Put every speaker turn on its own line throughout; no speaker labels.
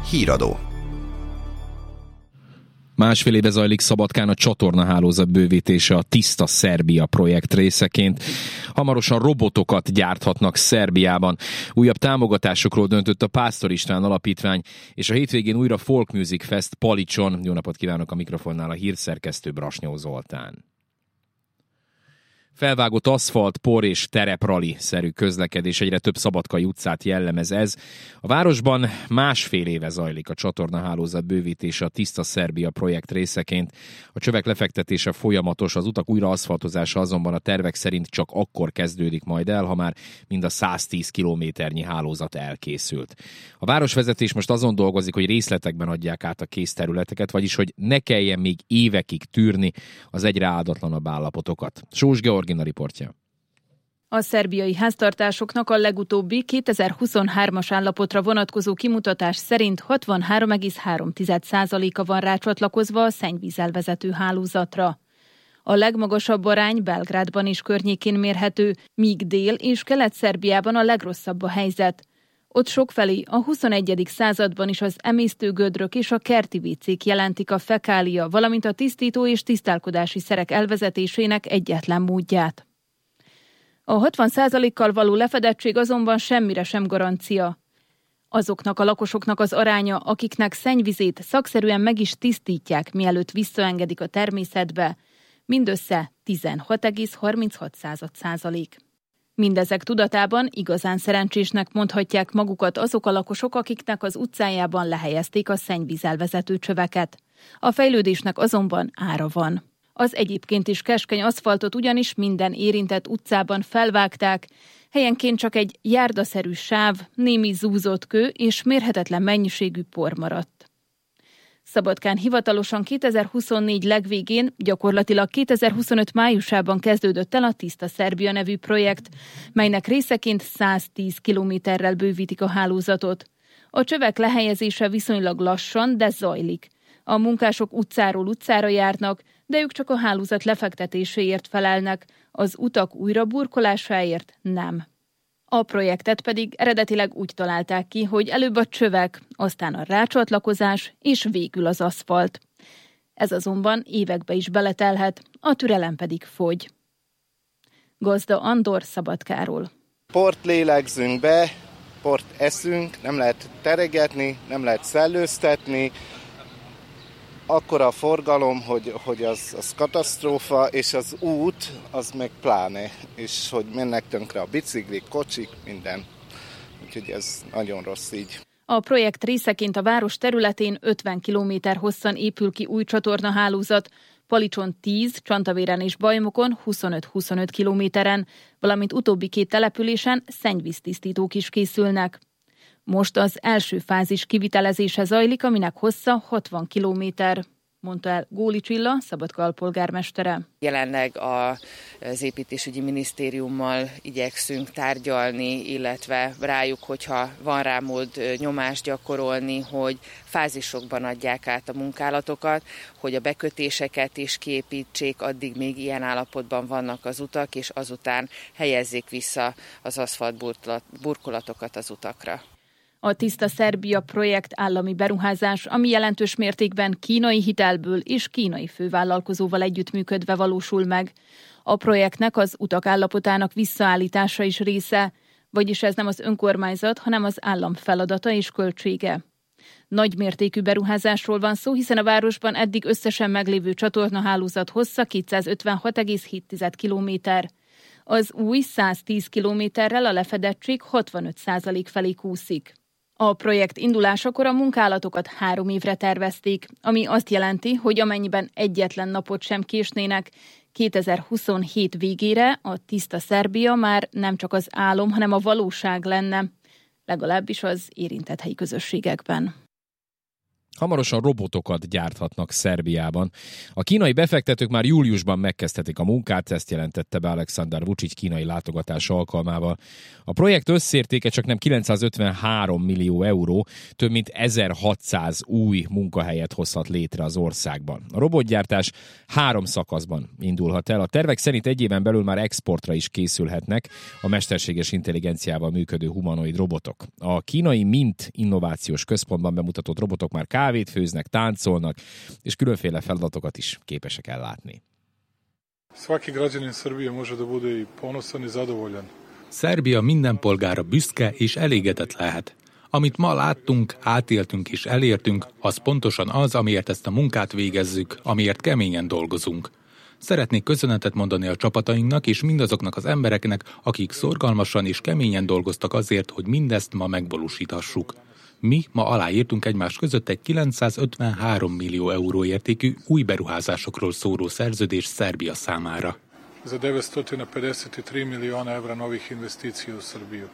Híradó.
Másfél éve zajlik Szabadkán a csatornahálózat bővítése a Tiszta Szerbia projekt részeként. Hamarosan robotokat gyárthatnak Szerbiában. Újabb támogatásokról döntött a Pásztor István Alapítvány, és a hétvégén újra Folk Music Fest Palicson. Jó napot kívánok, a mikrofonnál a hírszerkesztő Brasnyó Zoltán. Felvágott aszfalt, por és tereprali-szerű közlekedés, egyre több szabadkai utcát jellemez ez. A városban másfél éve zajlik a csatornahálózat bővítése a Tiszta Szerbia projekt részeként. A csövek lefektetése folyamatos, az utak újraaszfaltozása azonban a tervek szerint csak akkor kezdődik majd el, ha már mind a 110 kilométernyi hálózat elkészült. A városvezetés most azon dolgozik, hogy részletekben adják át a kész területeket, vagyis hogy ne kelljen még évekig tűrni az egyre áldatlanabb állapotokat. Sós Georgina riportja.
A szerbiai háztartásoknak a legutóbbi 2023-as állapotra vonatkozó kimutatás szerint 63,3%-a van rácsatlakozva a szennyvízelvezető hálózatra. A legmagasabb arány Belgrádban és környékén mérhető, míg Dél- és Kelet-Szerbiában a legrosszabb a helyzet. Ott sokfelé a 21. században is az emésztőgödrök és a kerti vécék jelentik a fekália, valamint a tisztító és tisztálkodási szerek elvezetésének egyetlen módját. A 60%-kal való lefedettség azonban semmire sem garancia. Azoknak a lakosoknak az aránya, akiknek szennyvizét szakszerűen meg is tisztítják, mielőtt visszaengedik a természetbe, mindössze 16,36%. Mindezek tudatában igazán szerencsésnek mondhatják magukat azok a lakosok, akiknek az utcájában lehelyezték a szennyvízelvezető csöveket. A fejlődésnek azonban ára van. Az egyébként is keskeny aszfaltot ugyanis minden érintett utcában felvágták, helyenként csak egy járdaszerű sáv, némi zúzott kő és mérhetetlen mennyiségű por maradt. Szabadkán hivatalosan 2024 legvégén, gyakorlatilag 2025 májusában kezdődött el a Tiszta Szerbia nevű projekt, melynek részeként 110 kilométerrel bővítik a hálózatot. A csövek lehelyezése viszonylag lassan, de zajlik. A munkások utcáról utcára járnak, de ők csak a hálózat lefektetéséért felelnek, az utak újraburkolásáért nem. A projektet pedig eredetileg úgy találták ki, hogy előbb a csövek, aztán a rácsatlakozás és végül az aszfalt. Ez azonban évekbe is beletelhet, a türelem pedig fogy. Gazda Andor Szabadkáról.
Port lélegzünk be, port eszünk, nem lehet teregetni, nem lehet szellőztetni. Akkora a forgalom, hogy az katasztrófa, és az út, az meg pláne, és hogy mennek tönkre a biciklik, kocsik, minden. Úgyhogy ez nagyon rossz így.
A projekt részeként a város területén 50 km hosszan épül ki új csatornahálózat, Palicson 10, Csantavéren és Bajmokon 25-25 kilométeren, valamint utóbbi két településen szennyvíztisztítók is készülnek. Most az első fázis kivitelezése zajlik, aminek hossza 60 kilométer, mondta el Góli Csilla, Szabadka alpolgármestere.
Jelenleg az építésügyi minisztériummal igyekszünk tárgyalni, illetve rájuk, hogyha van rá mód, nyomást gyakorolni, hogy fázisokban adják át a munkálatokat, hogy a bekötéseket is kiépítsék, addig még ilyen állapotban vannak az utak, és azután helyezzék vissza az aszfalt burkolatokat az utakra.
A Tiszta Szerbia projekt állami beruházás, ami jelentős mértékben kínai hitelből és kínai fővállalkozóval együttműködve valósul meg. A projektnek az utak állapotának visszaállítása is része, vagyis ez nem az önkormányzat, hanem az állam feladata és költsége. Nagy mértékű beruházásról van szó, hiszen a városban eddig összesen meglévő csatornahálózat hossza 256,7 kilométer. Az új 110 kilométerrel a lefedettség 65% felé kúszik. A projekt indulásakor a munkálatokat 3 évre tervezték, ami azt jelenti, hogy amennyiben egyetlen napot sem késnének, 2027 végére a Tiszta Szerbia már nem csak az álom, hanem a valóság lenne, legalábbis az érintett helyi közösségekben.
Hamarosan robotokat gyárthatnak Szerbiában. A kínai befektetők már júliusban megkezdhetik a munkát, ezt jelentette be Aleksandar Vučić kínai látogatás alkalmával. A projekt összértéke csak nem 953 millió euró, több mint 1600 új munkahelyet hozhat létre az országban. A robotgyártás 3 szakaszban indulhat el. A tervek szerint egy éven belül már exportra is készülhetnek a mesterséges intelligenciával működő humanoid robotok. A kínai MINT innovációs központban bemutatott robotok már kávét főznek, táncolnak, és különféle feladatokat is képesek ellátni.
Svaki građanin Srbije može da bude i ponosan i zadovoljan.
Szerbia minden polgára büszke és elégedett lehet. Amit ma láttunk, átéltünk és elértünk, az pontosan az, amiért ezt a munkát végezzük, amiért keményen dolgozunk. Szeretnék köszönetet mondani a csapatainknak és mindazoknak az embereknek, akik szorgalmasan és keményen dolgoztak azért, hogy mindezt ma megvalósíthassuk. Mi ma aláírtunk egymás között egy 953 millió euró értékű új beruházásokról szóló szerződést Szerbia számára.
Za 953 miliona evra novih investicija u Srbiju.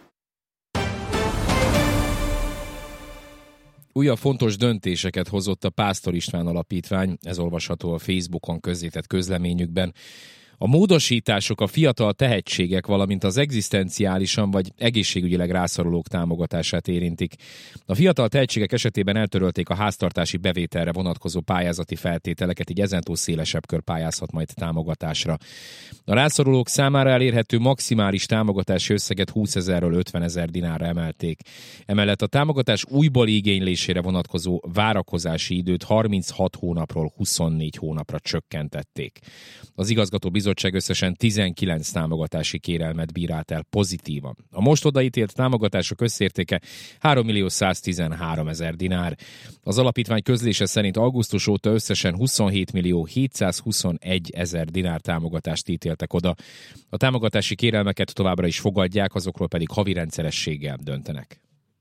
Újabb fontos döntéseket hozott a Pásztor István Alapítvány, ez olvasható a Facebookon közzétett közleményükben. A módosítások a fiatal tehetségek, valamint az egzisztenciálisan vagy egészségügyileg rászorulók támogatását érintik. A fiatal tehetségek esetében eltörölték a háztartási bevételre vonatkozó pályázati feltételeket, így ezentúl szélesebb kör pályázhat majd támogatásra. A rászorulók számára elérhető maximális támogatási összeget 20 000-ről 50 000 dinárra emelték. Emellett a támogatás újbóli igénylésére vonatkozó várakozási időt 36 hónapról 24 hónapra csökkentették. Az igazgató bizottság összesen 19 támogatási kérelmet bírált el pozitívan. A most odaítélt támogatások összértéke 3 113 000 dinár. Az alapítvány közlése szerint augusztus óta összesen 27 721 000 dinár támogatást ítéltek oda. A támogatási kérelmeket továbbra is fogadják, azokról pedig havi rendszerességgel döntenek.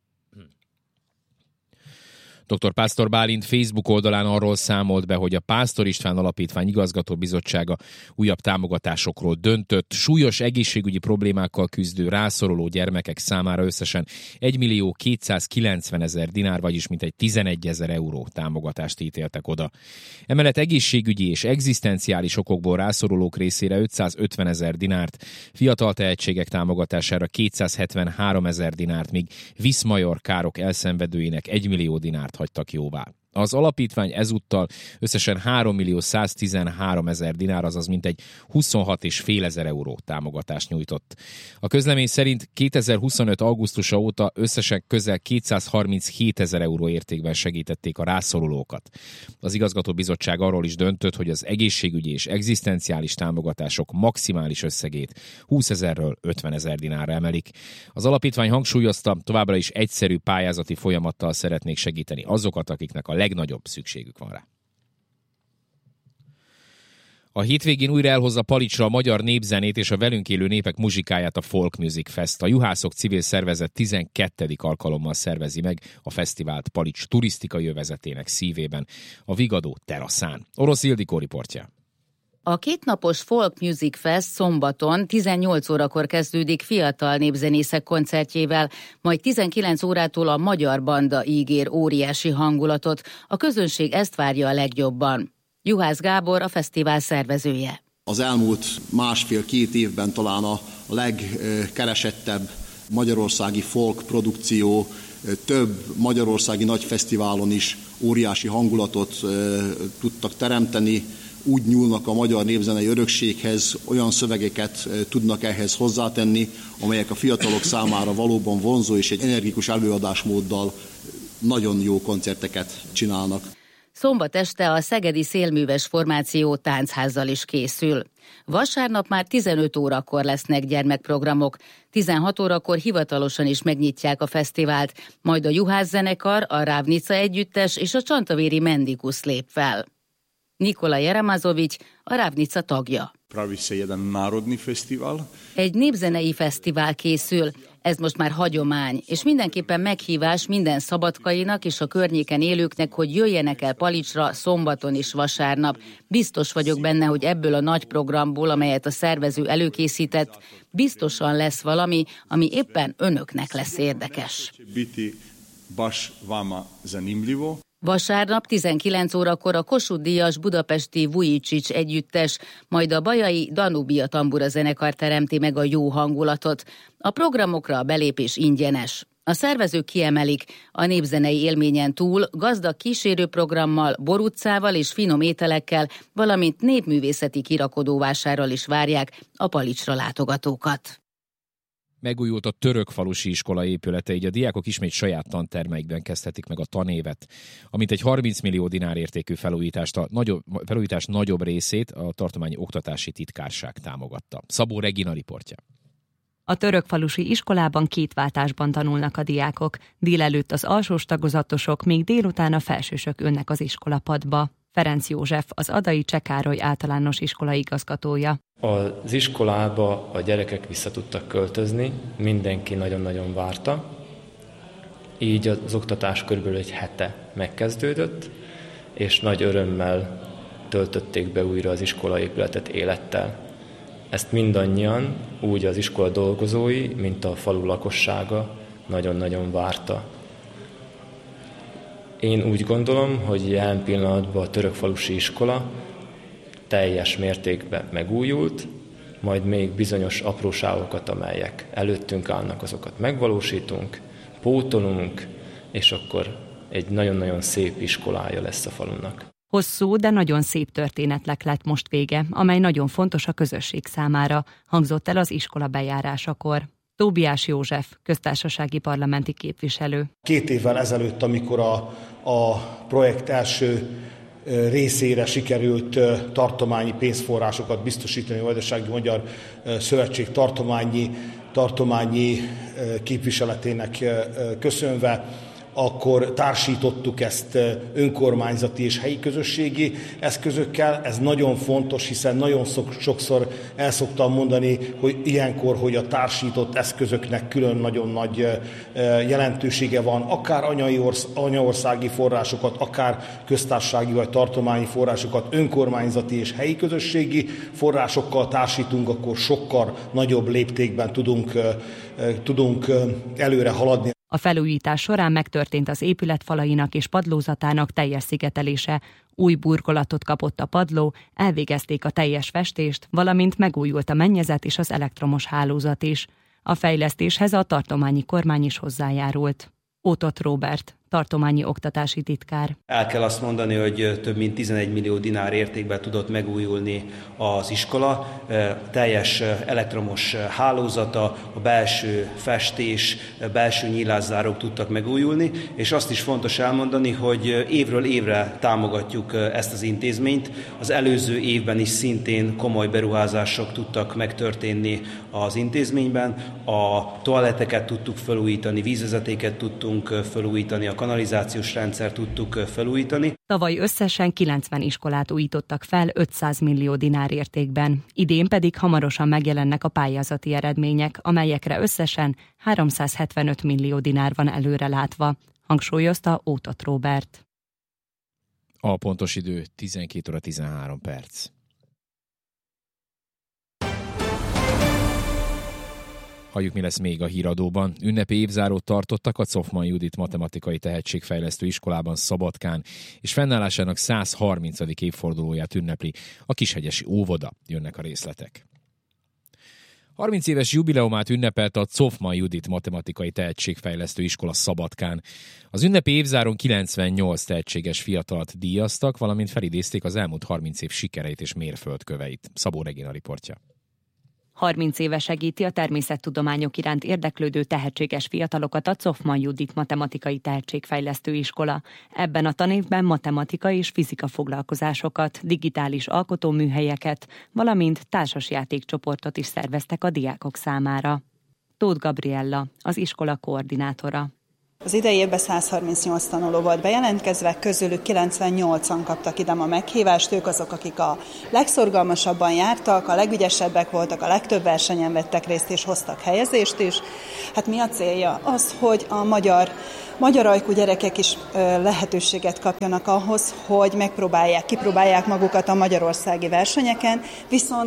Dr. Pásztor Bálint Facebook oldalán arról számolt be, hogy a Pásztor István Alapítvány igazgatóbizottsága újabb támogatásokról döntött. Súlyos egészségügyi problémákkal küzdő rászoruló gyermekek számára összesen 1 290 000 dinár, vagyis mintegy 11 000 euró támogatást ítéltek oda. Emellett egészségügyi és egzisztenciális okokból rászorulók részére 550 000 dinárt, fiatal tehetségek támogatására 273 000 dinárt, míg viszmajor károk elszenvedőinek 1 millió dinárt hagytak jóvá. Az alapítvány ezúttal összesen 3 113 000 dinár, azaz mintegy 26,5 000 euró támogatást nyújtott. A közlemény szerint 2025. augusztusa óta összesen közel 237 000 euró értékben segítették a rászorulókat. Az igazgatóbizottság arról is döntött, hogy az egészségügyi és egzisztenciális támogatások maximális összegét 20 000-ről 50 000 dinárra emelik. Az alapítvány hangsúlyozta, továbbra is egyszerű pályázati folyamattal szeretnék segíteni azokat, akiknek a legnagyobb szükségük van rá. A hétvégén újra elhozza palicsra a magyar népzenét és a velünk élő népek muzsikáját a Folk Music Fest. A Juhászok civil szervezet 12. alkalommal szervezi meg a fesztivált Palics turisztikai övezetének szívében, a Vigadó teraszán. Orosz Ildikó riportja.
A kétnapos Folk Music Fest szombaton 18 órakor kezdődik fiatal népzenészek koncertjével, majd 19 órától a magyar banda ígér óriási hangulatot. A közönség ezt várja a legjobban. Juhász Gábor a fesztivál szervezője.
Az elmúlt 1,5-2 évben talán a legkeresettebb magyarországi folk produkció, több magyarországi nagy fesztiválon is óriási hangulatot tudtak teremteni. Úgy nyúlnak a magyar népzenei örökséghez, olyan szövegeket tudnak ehhez hozzátenni, amelyek a fiatalok számára valóban vonzó és egy energikus előadásmóddal nagyon jó koncerteket csinálnak.
Szombat este a szegedi szélműves formáció táncházzal is készül. Vasárnap már 15 órakor lesznek gyermekprogramok, 16 órakor hivatalosan is megnyitják a fesztivált, majd a Juhász zenekar, a Rávnica együttes és a Csantavéri Mendikusz lép fel. Nikola Jeremazovics, a Rávnica tagja. Egy népzenei fesztivál készül, ez most már hagyomány, és mindenképpen meghívás minden szabadkainak és a környéken élőknek, hogy jöjjenek el Palicsra szombaton és vasárnap. Biztos vagyok benne, hogy ebből a nagy programból, amelyet a szervező előkészített, biztosan lesz valami, ami éppen önöknek lesz érdekes. Vasárnap 19 órakor a Kossuth-díjas budapesti Vujicic együttes, majd a bajai Danubia tambura zenekar teremti meg a jó hangulatot. A programokra a belépés ingyenes. A szervezők kiemelik, a népzenei élményen túl gazdag kísérőprogrammal, borutcával és finom ételekkel, valamint népművészeti kirakodóvásárral is várják a Palicsra látogatókat.
Megújult a Törökfalusi iskola épülete, így a diákok ismét saját tantermeikben kezdhetik meg a tanévet. Amint egy 30 millió dinár értékű felújítás nagyobb részét a tartományi oktatási titkárság támogatta. Szabó Regina riportja.
A Törökfalusi iskolában 2 váltásban tanulnak a diákok. Délelőtt az alsós tagozatosok, míg délután a felsősök ülnek az iskolapadba. Ferenc József, az Adai Cseh Károly általános iskola igazgatója.
Az iskolába a gyerekek vissza tudtak költözni, mindenki nagyon-nagyon várta. Így az oktatás körülbelül egy hete megkezdődött, és nagy örömmel töltötték be újra az iskolaépületet élettel. Ezt mindannyian, úgy az iskola dolgozói, mint a falu lakossága nagyon-nagyon várta. Én úgy gondolom, hogy jelen pillanatban a Törökfalusi iskola teljes mértékben megújult, majd még bizonyos apróságokat, amelyek előttünk állnak, azokat megvalósítunk, pótolunk, és akkor egy nagyon-nagyon szép iskolája lesz a falunak.
Hosszú, de nagyon szép történetnek lett most vége, amely nagyon fontos a közösség számára, hangzott el az iskola bejárásakor. Tóbiás József, köztársasági parlamenti képviselő.
2 évvel ezelőtt, amikor a projekt első részére sikerült tartományi pénzforrásokat biztosítani a Vajdasági Magyar Szövetség tartományi képviseletének köszönve, akkor társítottuk ezt önkormányzati és helyi közösségi eszközökkel. Ez nagyon fontos, hiszen nagyon sokszor el szoktam mondani, hogy ilyenkor, hogy a társított eszközöknek külön nagyon nagy jelentősége van, akár anyaországi forrásokat, akár köztársasági vagy tartományi forrásokat, önkormányzati és helyi közösségi forrásokkal társítunk, akkor sokkal nagyobb léptékben tudunk előre haladni.
A felújítás során megtörtént az épület falainak és padlózatának teljes szigetelése, új burkolatot kapott a padló, elvégezték a teljes festést, valamint megújult a mennyezet és az elektromos hálózat is. A fejlesztéshez a tartományi kormány is hozzájárult. Ótott Róbert, tartományi oktatási titkár.
El kell azt mondani, hogy több mint 11 millió dinár értékben tudott megújulni az iskola. Teljes elektromos hálózata, a belső festés, belső nyílászárók tudtak megújulni, és azt is fontos elmondani, hogy évről évre támogatjuk ezt az intézményt. Az előző évben is szintén komoly beruházások tudtak megtörténni az intézményben. A toaletteket tudtuk felújítani, vízvezetéket tudtunk felújítani, a kanalizációs rendszert tudtuk felújítani.
Tavaly összesen 90 iskolát újítottak fel 500 millió dinár értékben. Idén pedig hamarosan megjelennek a pályázati eredmények, amelyekre összesen 375 millió dinár van előrelátva, hangsúlyozta Ótott Róbert.
A pontos idő 12 óra 13 perc. Halljuk, mi lesz még a híradóban. Ünnepi évzárót tartottak a Czofman Judit matematikai tehetségfejlesztő iskolában Szabadkán, és fennállásának 130. évfordulóját ünnepli a Kishegyesi óvoda. Jönnek a részletek. 30 éves jubileumát ünnepelte a Czofman Judit matematikai tehetségfejlesztő iskola Szabadkán. Az ünnepi évzáron 98 tehetséges fiatalt díjaztak, valamint felidézték az elmúlt 30 év sikereit és mérföldköveit. Szabó Regina riportja.
30 éve segíti a természettudományok iránt érdeklődő tehetséges fiatalokat a Czofman Judit matematikai tehetségfejlesztő iskola. Ebben a tanévben matematika és fizika foglalkozásokat, digitális alkotóműhelyeket, valamint társasjátékcsoportot is szerveztek a diákok számára. Tóth Gabriella, az iskola koordinátora.
Az idei évben 138 tanuló volt bejelentkezve, közülük 98-an kaptak ide a meghívást, ők azok, akik a legszorgalmasabban jártak, a legügyesebbek voltak, a legtöbb versenyen vettek részt és hoztak helyezést is. Hát mi a célja? Az, hogy a magyar ajkú gyerekek is lehetőséget kapjanak ahhoz, hogy kipróbálják magukat a magyarországi versenyeken, viszont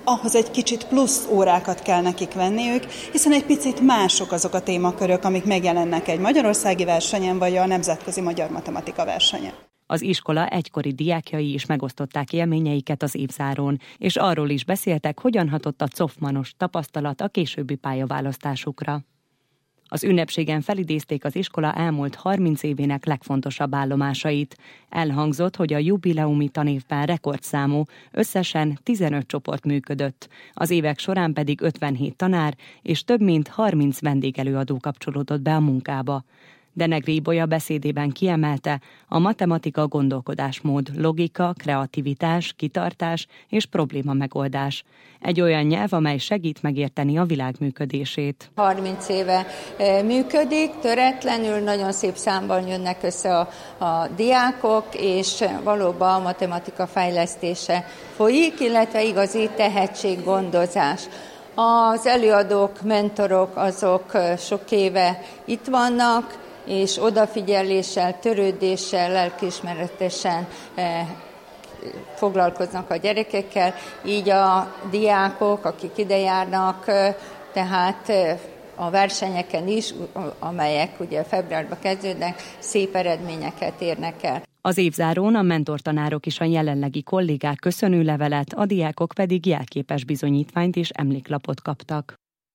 ahhoz egy kicsit plusz órákat kell nekik venniük, hiszen egy picit mások azok a témakörök, amik megjelennek egy magyarországi versenyen, vagy a nemzetközi magyar matematika versenyen.
Az iskola egykori diákjai is megosztották élményeiket az évzárón, és arról is beszéltek, hogyan hatott a cofmanos tapasztalat a későbbi pályaválasztásukra. Az ünnepségen felidézték az iskola elmúlt 30 évének legfontosabb állomásait. Elhangzott, hogy a jubileumi tanévben rekordszámú, összesen 15 csoport működött. Az évek során pedig 57 tanár és több mint 30 vendégelőadó kapcsolódott be a munkába. Denegri Ibolya beszédében kiemelte, a matematika gondolkodásmód, logika, kreativitás, kitartás és probléma megoldás. Egy olyan nyelv, amely segít megérteni a világ működését.
30 éve működik, töretlenül, nagyon szép számban jönnek össze a diákok, és valóban a matematika fejlesztése folyik, illetve igazi tehetséggondozás. Az előadók, mentorok, azok sok éve itt vannak, és odafigyeléssel, törődéssel, lelkiismeretesen foglalkoznak a gyerekekkel, így a diákok, akik ide járnak, tehát a versenyeken is, amelyek ugye februárban kezdődnek, szép eredményeket érnek el.
Az évzárón a mentortanárok és a jelenlegi kollégák köszönőlevelet, a diákok pedig jelképes bizonyítványt és emléklapot kaptak.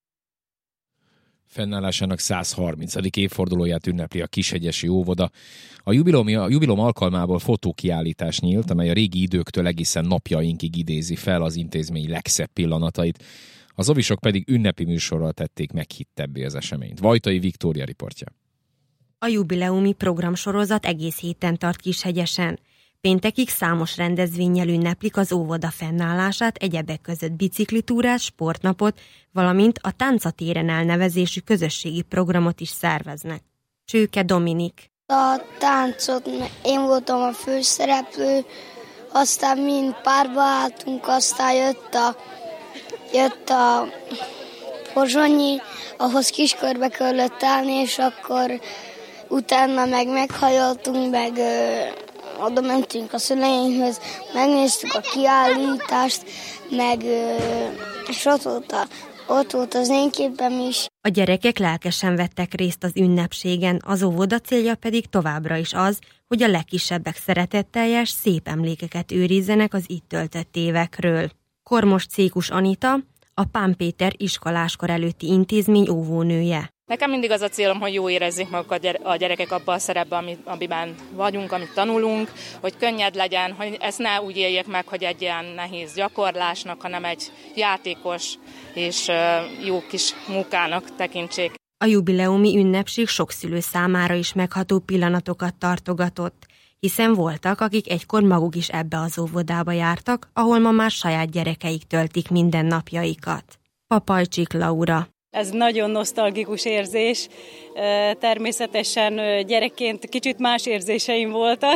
Fennállásának 130. évfordulóját ünnepli a Kishegyesi óvoda. A jubileum alkalmából fotókiállítás nyílt, amely a régi időktől egészen napjainkig idézi fel az intézmény legszebb pillanatait. Az ovisok pedig ünnepi műsorral tették meghittebbé az eseményt. Vajtai Viktória riportja.
A jubileumi programsorozat egész héten tart Kishegyesen. Péntekig számos rendezvénnyel ünneplik az óvoda fennállását, egyebek között biciklitúrát, sportnapot, valamint a Táncatéren elnevezésű közösségi programot is szerveznek. Csőke Dominik.
A táncot én voltam a főszereplő, aztán mind párba álltunk, aztán jött a Pozsonyi, ahhoz kiskörbe kellett állni, és akkor utána meghajoltunk, meg oda mentünk a szüleinkhez, megnéztük a kiállítást, és ott volt az én képem is.
A gyerekek lelkesen vettek részt az ünnepségen, az óvoda célja pedig továbbra is az, hogy a legkisebbek szeretetteljes, szép emlékeket őrizzenek az itt töltött évekről. Kormos Cékus Anita, a Pán Péter iskoláskor előtti intézmény óvónője.
Nekem mindig az a célom, hogy jó érezzék magukat a gyerekek abban a szerepben, amiben vagyunk, amit tanulunk, hogy könnyed legyen, hogy ezt ne úgy éljék meg, hogy egy ilyen nehéz gyakorlásnak, hanem egy játékos és jó kis munkának tekintsék.
A jubileumi ünnepség sok szülő számára is megható pillanatokat tartogatott, hiszen voltak, akik egykor maguk is ebbe az óvodába jártak, ahol ma már saját gyerekeik töltik mindennapjaikat. Papajcsik Laura.
Ez nagyon nosztalgikus érzés. Természetesen gyerekként kicsit más érzéseim voltak,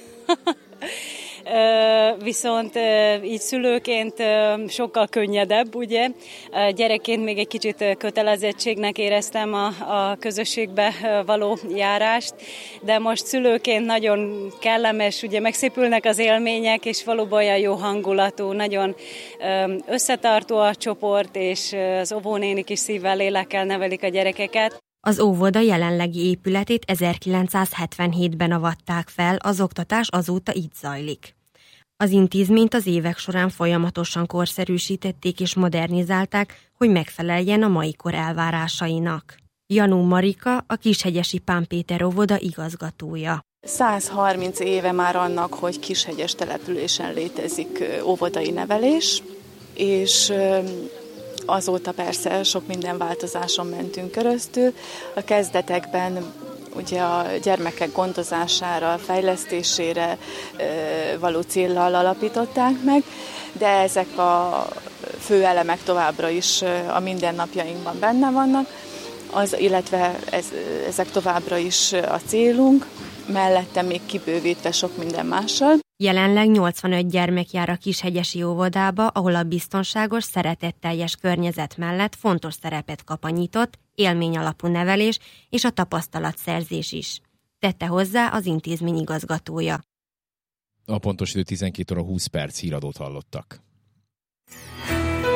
viszont így szülőként sokkal könnyedebb, ugye. Gyerekként még egy kicsit kötelezettségnek éreztem a közösségbe való járást, de most szülőként nagyon kellemes, ugye megszépülnek az élmények, és valóban olyan jó hangulatú, nagyon összetartó a csoport, és az óvónénik is szívvel, lélekkel nevelik a gyerekeket.
Az óvoda jelenlegi épületét 1977-ben avatták fel, az oktatás azóta itt zajlik. Az intézményt az évek során folyamatosan korszerűsítették és modernizálták, hogy megfeleljen a mai kor elvárásainak. Janó Marika, a Kishegyesi Pán Péter óvoda igazgatója.
130 éve már annak, hogy Kishegyes településen létezik óvodai nevelés, és azóta persze sok minden változáson mentünk keresztül. A kezdetekben ugye a gyermekek gondozására, fejlesztésére való céllal alapították meg, de ezek a fő elemek továbbra is a mindennapjainkban benne vannak, illetve ezek továbbra is a célunk, mellette még kibővítve sok minden mással.
Jelenleg 85 gyermek jár a Kishegyesi óvodába, ahol a biztonságos, szeretetteljes környezet mellett fontos szerepet kap a nyitott, élményalapú nevelés és a tapasztalatszerzés is. Tette hozzá az intézmény igazgatója.
A pontos idő 12 óra 20 perc, híradót hallottak.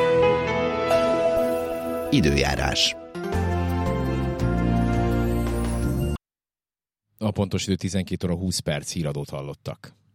Időjárás.
A pontos idő 12 óra 20 perc, híradót hallottak.